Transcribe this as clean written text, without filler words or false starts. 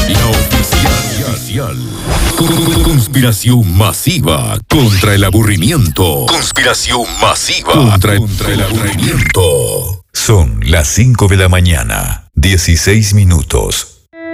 La oficial. Conspiración masiva contra el aburrimiento. Conspiración masiva contra el aburrimiento. Son las 5 de la mañana, 16 minutos.